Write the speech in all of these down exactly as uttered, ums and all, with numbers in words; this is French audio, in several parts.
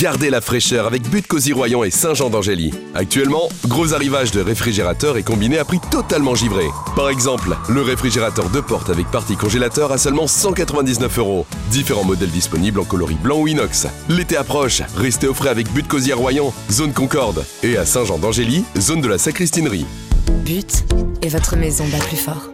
Gardez la fraîcheur avec But Cosy Royan et Saint-Jean d'Angély. Actuellement, gros arrivage de réfrigérateurs et combinés à prix totalement givré. Par exemple, le réfrigérateur deux portes avec partie congélateur à seulement cent quatre-vingt-dix-neuf euros. Différents modèles disponibles en coloris blanc ou inox. L'été approche, restez au frais avec But Cosy Royan, zone Concorde. Et à Saint-Jean d'Angély, zone de la Sacristinerie. But et votre maison bat plus fort.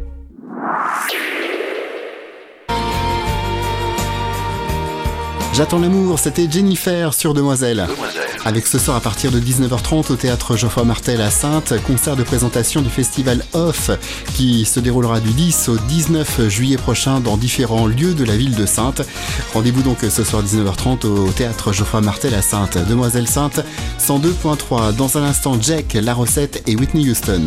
J'attends l'amour, c'était Jennifer sur Demoiselle. Demoiselle. Avec ce soir à partir de dix-neuf heures trente au théâtre Geoffroy Martel à Saintes, concert de présentation du festival Off qui se déroulera du dix au dix-neuf juillet prochain dans différents lieux de la ville de Saintes. Rendez-vous donc ce soir dix-neuf heures trente au théâtre Geoffroy Martel à Saintes. Demoiselle Saintes, cent deux point trois. Dans un instant, Jack, La Recette et Whitney Houston.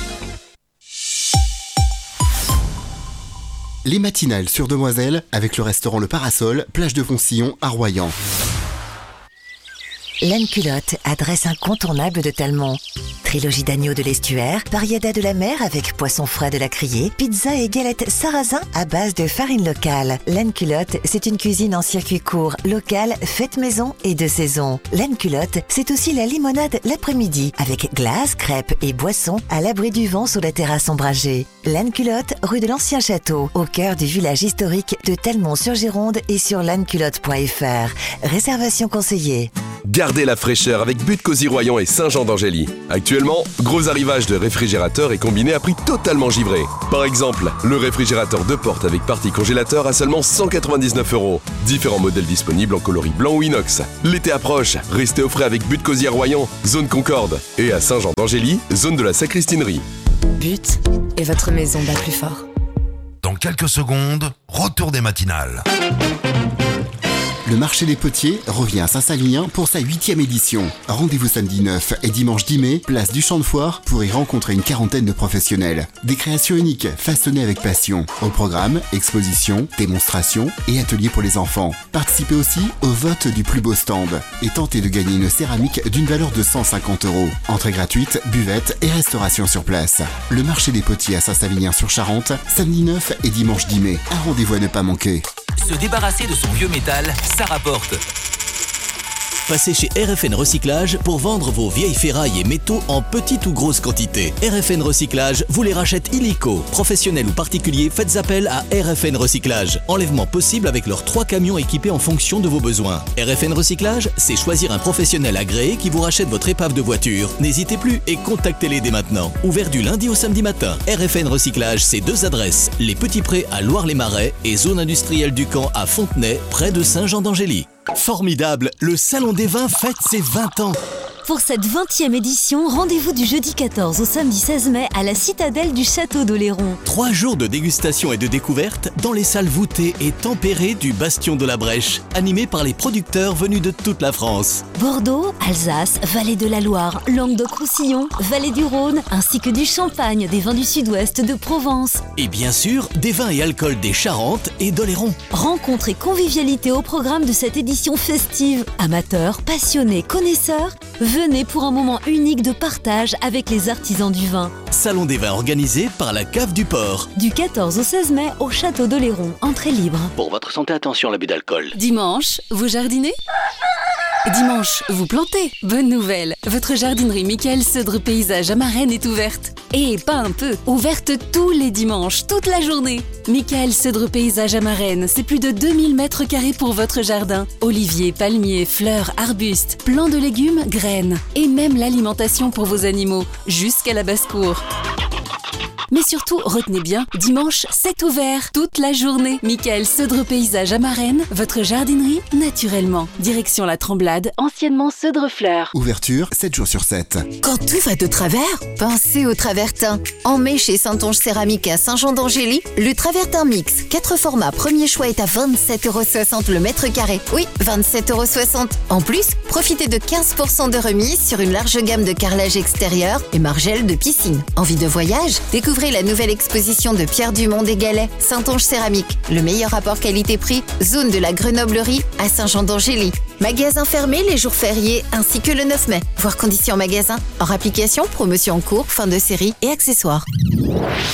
Les matinales sur Demoiselle avec le restaurant Le Parasol, plage de Foncillon à Royan. Laine Culotte, adresse incontournable de Talmont. Trilogie d'agneau de l'estuaire, variété de la mer avec poisson frais de la criée, pizza et galettes sarrasin à base de farine locale. Laine Culotte, c'est une cuisine en circuit court, locale, faite maison et de saison. Laine Culotte, c'est aussi la limonade l'après-midi avec glace, crêpes et boissons à l'abri du vent sous la terrasse ombragée. Laine Culotte, rue de l'Ancien Château, au cœur du village historique de Talmont-sur-Gironde et sur laine-culotte point f r. Réservation conseillée. Gardez la fraîcheur avec But Cosy Royan et Saint-Jean d'Angély. Actuellement, gros arrivage de réfrigérateurs et combinés à prix totalement givré. Par exemple, le réfrigérateur deux portes avec partie congélateur à seulement cent quatre-vingt-dix-neuf euros. Différents modèles disponibles en coloris blanc ou inox. L'été approche, restez au frais avec But Cosy Royan, zone Concorde. Et à Saint-Jean d'Angély, zone de la Sacristinerie. But et votre maison bat plus fort. Dans quelques secondes, retour des matinales. Le marché des potiers revient à Saint-Savinien pour sa huitième édition. Rendez-vous samedi neuf et dimanche dix mai, place du Champ de Foire, pour y rencontrer une quarantaine de professionnels. Des créations uniques, façonnées avec passion. Au programme, expositions, démonstrations et ateliers pour les enfants. Participez aussi au vote du plus beau stand et tentez de gagner une céramique d'une valeur de cent cinquante euros. Entrée gratuite, buvette et restauration sur place. Le marché des potiers à Saint-Savinien-sur-Charente, samedi neuf et dimanche dix mai. Un rendez-vous à ne pas manquer. Se débarrasser de son vieux métal, ça rapporte. Passez chez R F N Recyclage pour vendre vos vieilles ferrailles et métaux en petite ou grosse quantité. R F N Recyclage vous les rachète illico. Professionnels ou particuliers, faites appel à R F N Recyclage. Enlèvement possible avec leurs trois camions équipés en fonction de vos besoins. R F N Recyclage, c'est choisir un professionnel agréé qui vous rachète votre épave de voiture. N'hésitez plus et contactez-les dès maintenant. Ouvert du lundi au samedi matin. R F N Recyclage, c'est deux adresses. Les Petits Prés à Loire-les-Marais et zone industrielle du Camp à Fontenay, près de Saint-Jean d'Angély. Formidable, le Salon des Vins fête ses vingt ans. Pour cette vingtième édition, rendez-vous du jeudi quatorze au samedi seize mai à la citadelle du Château d'Oléron. Trois jours de dégustation et de découverte dans les salles voûtées et tempérées du Bastion de la Brèche, animés par les producteurs venus de toute la France. Bordeaux, Alsace, Vallée de la Loire, Languedoc-Roussillon, Vallée du Rhône, ainsi que du Champagne, des vins du Sud-Ouest, de Provence. Et bien sûr, des vins et alcools des Charentes et d'Oléron. Rencontre et convivialité au programme de cette édition festive. Amateurs, passionnés, connaisseurs, venez pour un moment unique de partage avec les artisans du vin. Salon des vins organisé par la Cave du Port. Du quatorze au seize mai au Château d'Oléron. Entrée libre. Pour votre santé, attention à l'abus d'alcool. Dimanche, vous jardinez ? Dimanche, vous plantez. Bonne nouvelle, votre jardinerie Michael Cedre Paysage à Marennes est ouverte. Et pas un peu, ouverte tous les dimanches, toute la journée. Michael Cedre Paysage à Marennes, c'est plus de deux mille mètres carrés pour votre jardin. Oliviers, palmiers, fleurs, arbustes, plants de légumes, graines. Et même l'alimentation pour vos animaux, jusqu'à la basse-cour. Mais surtout, retenez bien, dimanche, c'est ouvert toute la journée. Michael Cedre Paysage à Marennes, votre jardinerie naturellement. Direction la Tremblade, anciennement Cedre Fleur. Ouverture sept jours sur sept. Quand tout va de travers, pensez au Travertin. En mai chez Saint-Onge Céramique à Saint-Jean d'Angély, le Travertin Mix, quatre formats premier choix est à vingt-sept euros soixante le mètre carré. Oui, vingt-sept euros soixante. En plus, profitez de quinze pour cent de remise sur une large gamme de carrelage extérieur et margelles de piscine. Envie de voyage ? Découvrez la nouvelle exposition de Pierre Dumont des Galets, Saint-Onge Céramique. Le meilleur rapport qualité-prix, zone de la Grenoblerie à Saint-Jean d'Angély. Magasin fermé les jours fériés ainsi que le neuf mai. Voir conditions magasin. Hors application, promotion en cours, fin de série et accessoires.